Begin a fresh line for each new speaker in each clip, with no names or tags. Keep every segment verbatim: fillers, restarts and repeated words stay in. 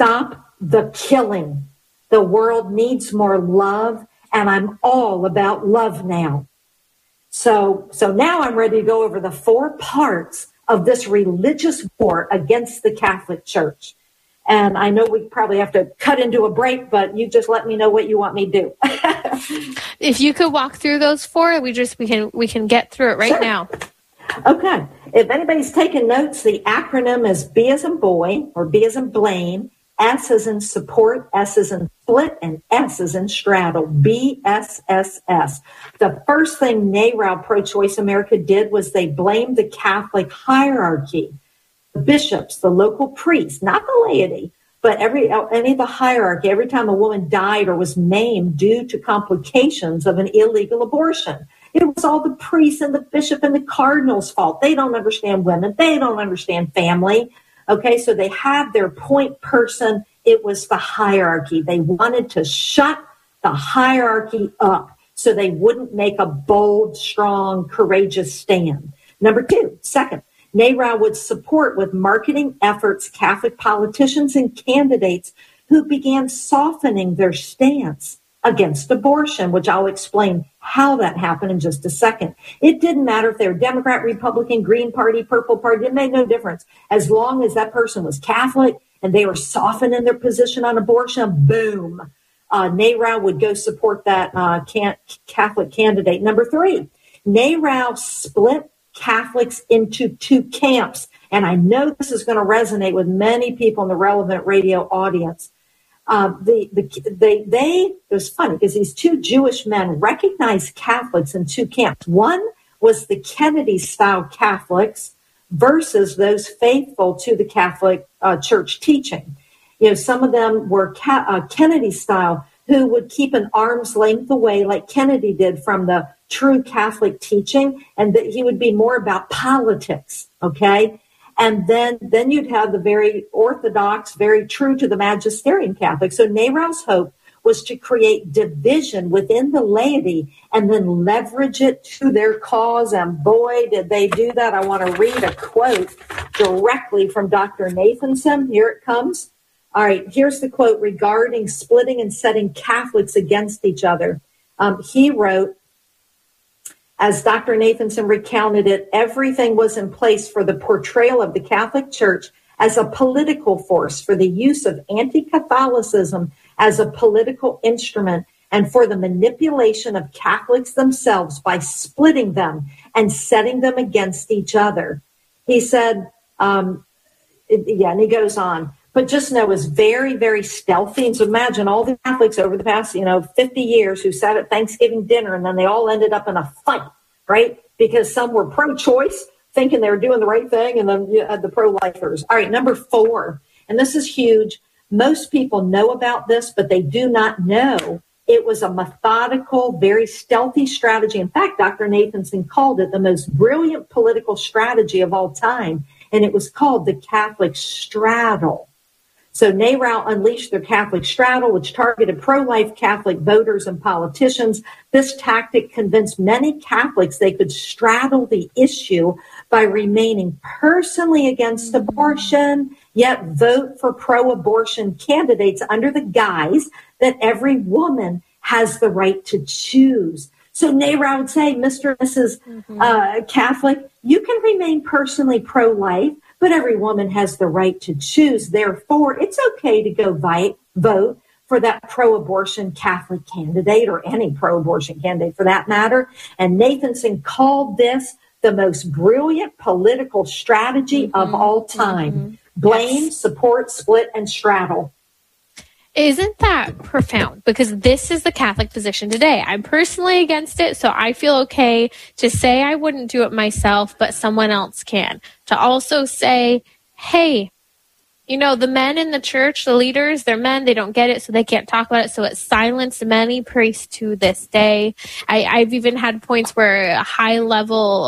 stop the killing. The world needs more love, and I'm all about love now. So, so now I'm ready to go over the four parts of this religious war against the Catholic Church. And I know we probably have to cut into a break, but you just let me know what you want me to do.
If you could walk through those four, we just we can we can get through it right sure. now.
Okay. If anybody's taking notes, the acronym is B as in boy, or B as in blame, S as in support, S as in split, and S as in straddle. B S S S. The first thing NARAL Pro-Choice America did was they blamed the Catholic hierarchy, the bishops, the local priests, not the laity, but every any of the hierarchy. Every time a woman died or was maimed due to complications of an illegal abortion, it was all the priests and the bishop and the cardinal's fault. They don't understand women. They don't understand family. Okay, so they had their point person. It was the hierarchy. They wanted to shut the hierarchy up so they wouldn't make a bold, strong, courageous stand. Number two, second, NARAL would support with marketing efforts Catholic politicians and candidates who began softening their stance against abortion, which I'll explain how that happened in just a second. It didn't matter if they were Democrat, Republican, Green Party, Purple Party. It made no difference. As long as that person was Catholic and they were softening their position on abortion, boom, uh, NARAL would go support that uh, can- Catholic candidate. Number three, NARAL split Catholics into two camps. And I know this is going to resonate with many people in the relevant radio audience. Uh, the, the, they, they, it was funny because these two Jewish men recognized Catholics in two camps. One was the Kennedy-style Catholics versus those faithful to the Catholic uh, Church teaching. You know, some of them were Ca- uh, Kennedy-style who would keep an arm's length away like Kennedy did from the true Catholic teaching, and that he would be more about politics, okay? And then, then you'd have the very orthodox, very true to the magisterium Catholic. So NARAL's hope was to create division within the laity and then leverage it to their cause. And boy, did they do that. I want to read a quote directly from Doctor Nathanson. Here it comes. All right, here's the quote regarding splitting and setting Catholics against each other. Um, he wrote, as Doctor Nathanson recounted it, everything was in place for the portrayal of the Catholic Church as a political force, for the use of anti-Catholicism as a political instrument, and for the manipulation of Catholics themselves by splitting them and setting them against each other. He said, um, it, yeah, and he goes on, but just know it's very, very stealthy. And so imagine all the Catholics over the past, you know, fifty years who sat at Thanksgiving dinner and then they all ended up in a fight, right? Because some were pro-choice, thinking they were doing the right thing, and then you had the pro-lifers. All right, number four, and this is huge. Most people know about this, but they do not know it was a methodical, very stealthy strategy. In fact, Doctor Nathanson called it the most brilliant political strategy of all time, and it was called the Catholic straddle. So NARAL unleashed their Catholic straddle, which targeted pro-life Catholic voters and politicians. This tactic convinced many Catholics they could straddle the issue by remaining personally against abortion, yet vote for pro-abortion candidates under the guise that every woman has the right to choose. So NARAL would say, Mister and Missus Mm-hmm. Uh, Catholic, you can remain personally pro-life, but every woman has the right to choose. Therefore, it's okay to go vi- vote for that pro-abortion Catholic candidate, or any pro-abortion candidate for that matter. And Nathanson called this the most brilliant political strategy mm-hmm. of all time. Mm-hmm. Blame, yes. Support, split, and straddle.
Isn't that profound? Because this is the Catholic position today. I'm personally against it, so I feel okay to say I wouldn't do it myself, but someone else can. To also say, hey, you know, the men in the church, the leaders, they're men, they don't get it, so they can't talk about it. So it silenced many priests to this day. I, I've even had points where high-level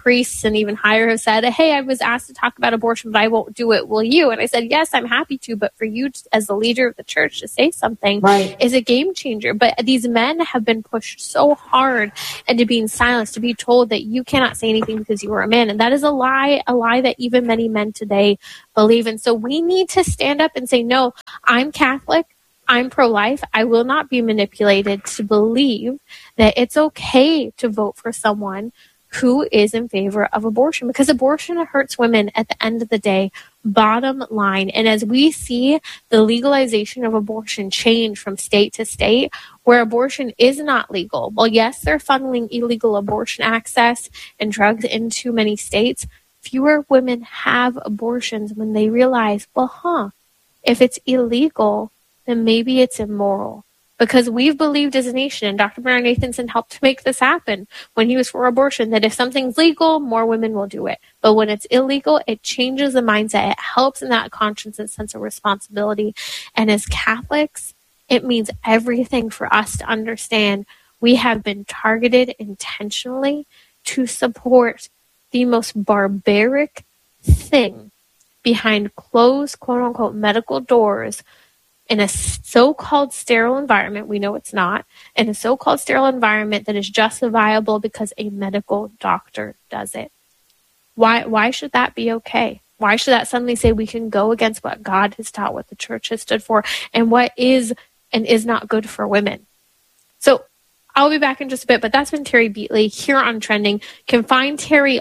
priests and even higher have said, hey, I was asked to talk about abortion, but I won't do it. Will you? And I said, yes, I'm happy to. But for you as the leader of the church to say something right. is a game changer. But these men have been pushed so hard into being silenced, to be told that you cannot say anything because you are a man. And that is a lie, a lie that even many men today believe in. So we need to stand up and say, no, I'm Catholic. I'm pro-life. I will not be manipulated to believe that it's okay to vote for someone who is in favor of abortion, because abortion hurts women at the end of the day, bottom line. And as we see the legalization of abortion change from state to state, where abortion is not legal, well, yes, they're funneling illegal abortion access and drugs into many states. Fewer women have abortions when they realize, well, huh, if it's illegal, then maybe it's immoral. Because we've believed as a nation, and Doctor Bernard Nathanson helped to make this happen when he was for abortion, that if something's legal, more women will do it. But when it's illegal, it changes the mindset. It helps in that conscience and sense of responsibility. And as Catholics, it means everything for us to understand we have been targeted intentionally to support the most barbaric thing behind closed, quote-unquote, medical doors in a so-called sterile environment. We know it's not. In a so-called sterile environment that is justifiable because a medical doctor does it. Why, why should that be okay? Why should that suddenly say we can go against what God has taught, what the church has stood for, and what is and is not good for women? So I'll be back in just a bit, but that's been Terry Beatley here on Trending. You can find Terry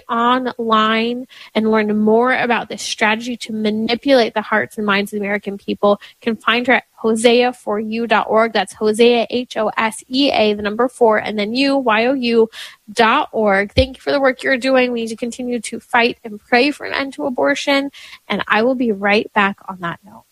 online and learn more about this strategy to manipulate the hearts and minds of the American people. You can find her at hosea for you dot org. That's Hosea, H O S E A, the number four, and then you, Y O U dot org. Thank you for the work you're doing. We need to continue to fight and pray for an end to abortion, and I will be right back on that note.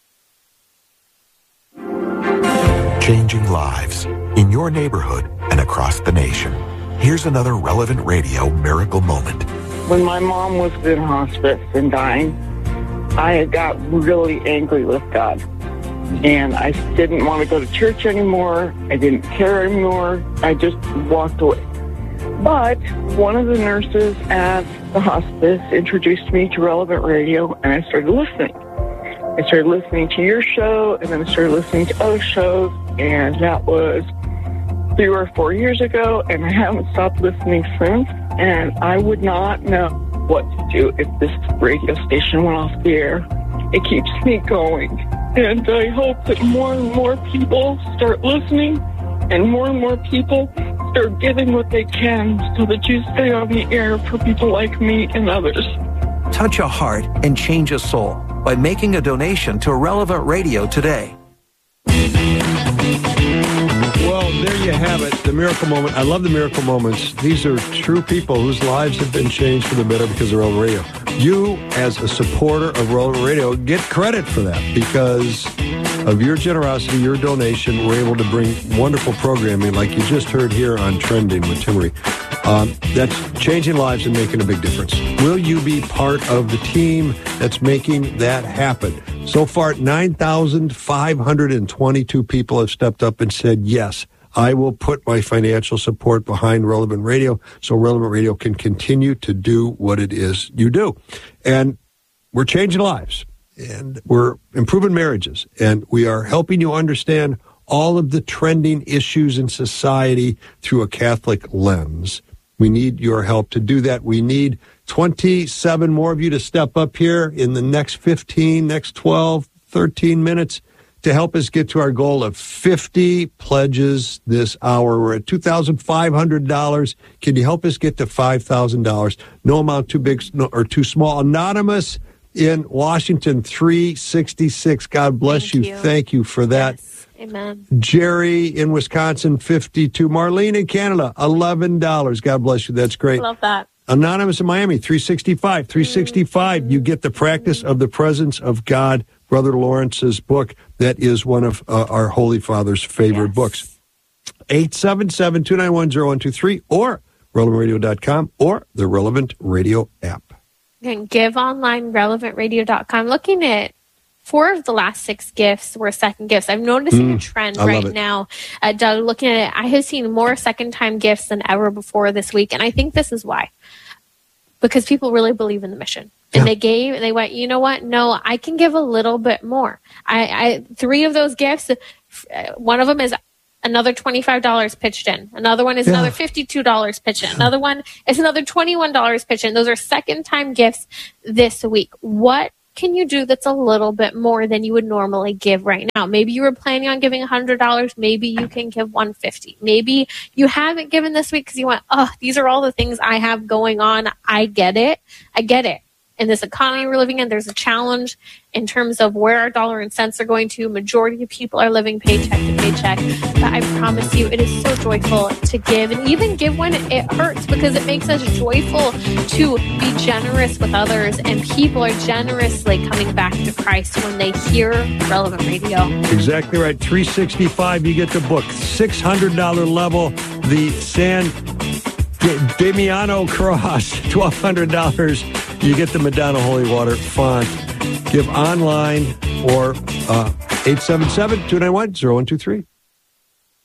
Changing lives in your neighborhood and across the nation. Here's another Relevant Radio miracle moment.
When my mom was in hospice and dying, I got really angry with God. And I didn't want to go to church anymore. I didn't care anymore. I just walked away. But one of the nurses at the hospice introduced me to Relevant Radio, and I started listening. I started listening to your show, and then I started listening to other shows, and that was three or four years ago, and I haven't stopped listening since, and I would not know what to do if this radio station went off the air. It keeps me going, and I hope that more and more people start listening, and more and more people start giving what they can so that you stay on the air for people like me and others.
Touch a heart and change a soul by making a donation to Relevant Radio today.
Well, there you have it, the miracle moment. I love the miracle moments. These are true people whose lives have been changed for the better because of Relevant Radio. You, as a supporter of Relevant Radio, get credit for that because of your generosity, your donation. We're able to bring wonderful programming like you just heard here on Trending with Timmerie. Um, that's changing lives and making a big difference. Will you be part of the team that's making that happen? So far, nine thousand five hundred twenty-two people have stepped up and said, yes, I will put my financial support behind Relevant Radio so Relevant Radio can continue to do what it is you do. And we're changing lives, and we're improving marriages, and we are helping you understand all of the trending issues in society through a Catholic lens. We need your help to do that. We need twenty-seven more of you to step up here in the next fifteen, next twelve, thirteen minutes to help us get to our goal of fifty pledges this hour. We're at two thousand five hundred dollars. Can you help us get to five thousand dollars? No amount too big or too small. Anonymous in Washington, three sixty-six. God bless
Thank
you.
you.
Thank you for that.
Yes. Amen.
Jerry in Wisconsin, fifty-two. Marlene in Canada, eleven dollars. God bless you. That's great.
Love that.
Anonymous in Miami, three sixty-five. three sixty-five. Mm-hmm. You get the Practice of the Presence of God, Brother Lawrence's book. That is one of uh, our Holy Father's favorite
yes.
books. eight seven seven, two nine one, zero one two three or relevant radio dot com or the Relevant Radio app.
You can give online, relevant radio dot com. Looking at four of the last six gifts were second gifts. I'm noticing mm, a trend
I
right now. Uh, Doug, looking at it, I have seen more second-time gifts than ever before this week, and I think this is why. because people really believe in the mission. And
Yeah.
they gave, and they went, you know what? No, I can give a little bit more. I, I three of those gifts, one of them is another twenty-five dollars pitched in. Another one is
Yeah.
another fifty-two dollars pitched in. Another one is another twenty-one dollars pitched in. Those are second time gifts this week. What can you do that's a little bit more than you would normally give right now? Maybe you were planning on giving one hundred dollars. Maybe you can give one hundred fifty dollars. Maybe you haven't given this week because you went, oh, these are all the things I have going on. I get it. I get it. In this economy we're living in, there's a challenge in terms of where our dollar and cents are going to. Majority of people are living paycheck to paycheck. But I promise you, it is so joyful to give, and even give when it hurts, because it makes us joyful to be generous with others. And people are generously coming back to Christ when they hear Relevant Radio.
Exactly right. three sixty-five, you get the book. six hundred dollars level, the San Damiano Cross, twelve hundred dollars. You get the Madonna Holy Water font. Give online or uh, eight seven seven, two nine one, zero one two three.